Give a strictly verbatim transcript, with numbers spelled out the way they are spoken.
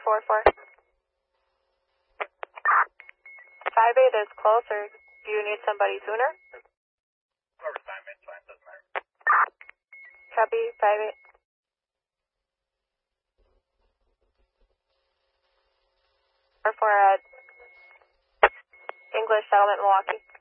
four four. five eight is closer. Do you need somebody sooner? Copy, five eight. four four at English Settlement, Milwaukee.